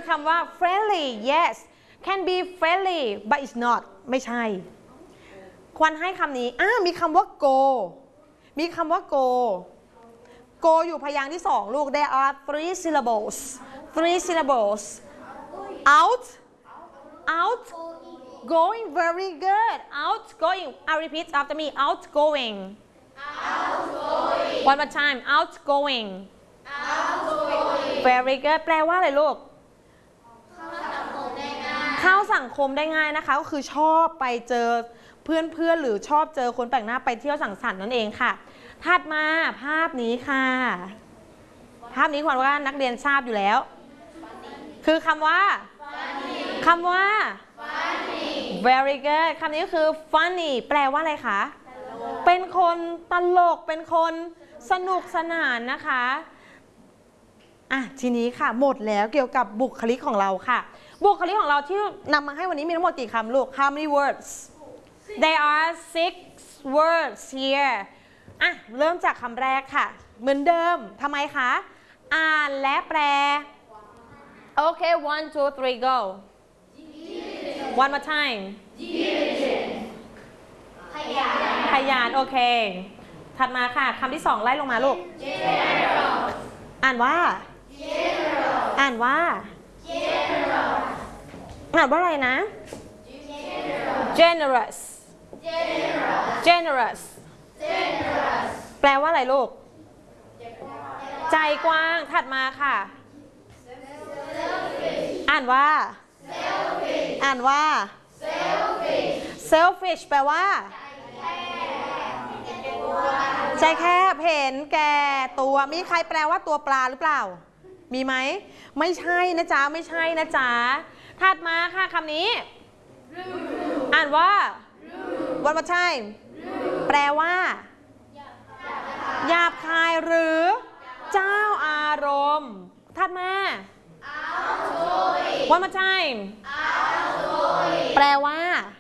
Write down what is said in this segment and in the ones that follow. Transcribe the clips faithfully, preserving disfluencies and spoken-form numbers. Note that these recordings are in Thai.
คำว่า friendly yes can be friendly but it's not ไม่ใช่ควรให้คำนี้อ่ามีคำว่า go มีคำว่า go go อยู่พยางค์ที่สองลูก there are three syllables three syllables out out going very good out going I repeat after me outgoing outgoing one more time outgoing outgoing very good แปลว่าอะไรลูกเข้าสังคมได้ง่ายนะคะก็คือชอบไปเจอเพื่อนๆหรือชอบเจอคนแปลกหน้าไปเที่ยวสังสรรค์นั่นเองค่ะถัดมาภาพนี้ค่ะภาพนี้ควรว่านักเรียนทราบอยู่แล้วคือคำว่าคำว่า very good คำนี้ก็คือ funny แปลว่าอะไรคะเป็นคนตลกเป็นคนสนุกสนานนะคะอ่ะทีนี้ค่ะหมดแล้วเกี่ยวกับบุคลิกของเราค่ะบุคลิกของเราที่นำมาให้วันนี้มีทั้งหมดกี่คำลูก how many words there are six words here อ่ะเริ่มจากคำแรกค่ะเหมือนเดิมทำไมคะอ่านและแปลโอเค one two three go one more time ขยันขยันโอเคถัดมาค่ะคำที่สองไล่ลงมาลูก อ่านว่าอ่านว่าอ่านว่าอะไรนะ generous generous แปลว่าอะไรลูกใจกว้างถัดมาค่ะอ่านว่าอ่านว่า selfish แปลว่าใจแคบเห็นแก่ตัวมีใครแปลว่าตัวปลาหรือเปล่ามีไหมไม่ใช่นะจ๊ะไม่ใช่นะจ๊ะถัดมาค่ะคำนี้อ่านว่า one more time แปลว่าหยาบคายหรือเจ้าอารมณ์ถัดมา one more time แปลว่า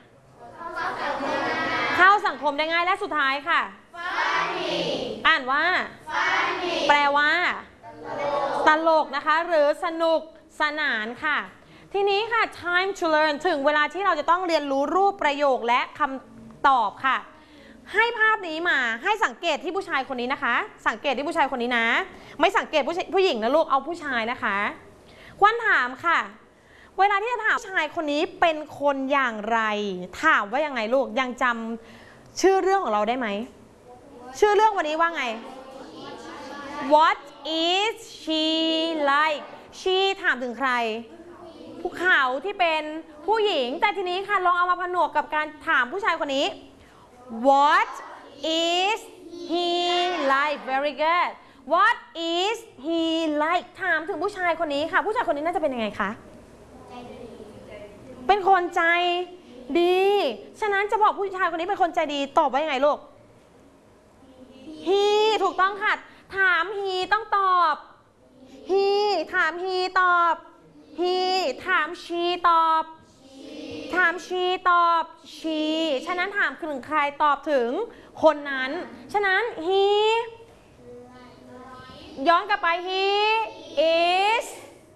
เข้าสังคมได้ง่ายและสุดท้ายค่ะอ่านว่า แปลว่าตลกนะคะหรือสนุกสนานค่ะทีนี้ค่ะ time to learn ถึงเวลาที่เราจะต้องเรียนรู้รูปประโยคและคำตอบค่ะให้ภาพนี้มาให้สังเกตที่ผู้ชายคนนี้นะคะสังเกตที่ผู้ชายคนนี้นะไม่สังเกตผู้ผู้หญิงนะลูกเอาผู้ชายนะคะควรถามค่ะเวลาที่จะถามผู้ชายคนนี้เป็นคนอย่างไรถามว่ายังไงลูกยังจำชื่อเรื่องของเราได้ไหมชื่อเรื่องวันนี้ว่าไง What is she like she ถามถึงใครผู้เขาที่เป็นผู้หญิงแต่ทีนี้ค่ะลองเอามาผนวกกับการถามผู้ชายคนนี้ What is he like very good What is he like ถามถึงผู้ชายคนนี้ค่ะผู้ชายคนนี้น่าจะเป็นยังไงคะเป็นคนใจดีฉะนั้นจะบอกผู้ชายคนนี้เป็นคนใจดีตอบว่ายังไงลูก he ถูกต้องค่ะถาม he ต้องตอบ he ถาม he ตอบ he ถาม she ตอบถาม she ตอบ she ฉะนั้นถามถึงใครตอบถึงคนนั้นฉะนั้น he ย้อนกลับไป he is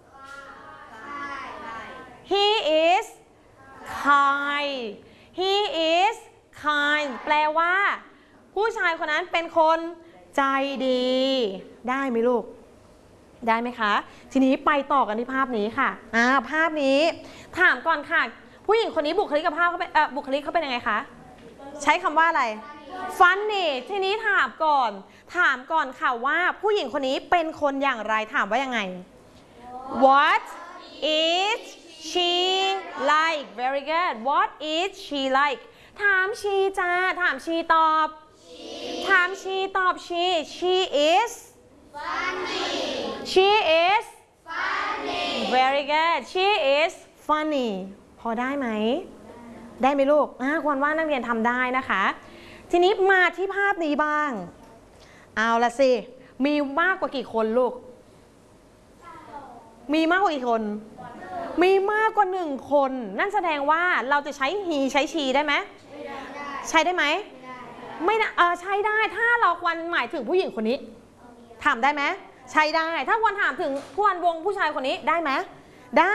he is kind he is kind แปลว่าผู้ชายคนนั้นเป็นคนใจดีได้ไหมลูกได้ไหมคะทีนี้ไปต่อกันที่ภาพนี้ค่ะอ่าภาพนี้ถามก่อนค่ะผู้หญิงคนนี้บุคลิกภาพเขาเป็นบุคลิกเขาเป็นยังไงคะใช้คำว่าอะไร funny ทีนี้ถามก่อนถามก่อนค่ะว่าผู้หญิงคนนี้เป็นคนอย่างไรถามว่ายังไง What is she like very good What is she like ถาม she จ้าถาม she ตอบถาม she ตอบ she she is funny she is funny very good she is funny พอได้ไหมได้ไหมลูกอ่าควรว่านักเรียนทำได้นะคะทีนี้มาที่ภาพนี้บ้างเอาละสิมีมากกว่ากี่คนลูกมีมากกว่ากี่คนมีมากกว่าหนึ่งคนนั่นแสดงว่าเราจะใช้ he ใช้ she ได้ไหมใช้ได้ไหมไม่นะเออใช้ได้ถ้าเราควรหมายถึงผู้หญิงคนนี้ถามได้ไหมใช้ได้ถ้าควรถามถึงควรวงผู้ชายคนนี้ได้ไหม